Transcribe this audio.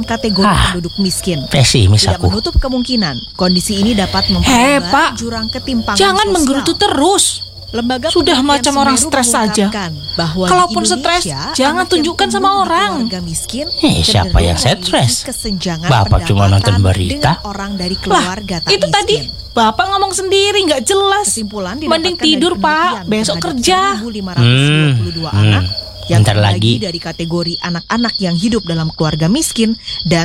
kategori penduduk miskin. Pesimis Tidak aku. menutup kemungkinan kondisi ini dapat Pak, memperlebar jurang ketimpangan jangan sosial. menggerutu terus. Lembaga Sudah Penelitian macam orang Semeru stres saja. mengungkapkan bahwa di Kalaupun stres, Indonesia, jangan anak yang tunjukkan sama tumbuh di orang. keluarga miskin Siapa cenderung yang memiliki stres? kesenjangan Bapak cuma nonton pendapatan berita. dengan orang dari keluarga tak Itu miskin. tadi Bapak ngomong sendiri nggak jelas. Kesimpulan Mending didapatkan tidur, dari Pak. penelitian Besok terhadap kerja. 1.522 anak yang Bentar terbagi lagi. dari kategori anak-anak yang hidup dalam keluarga miskin dan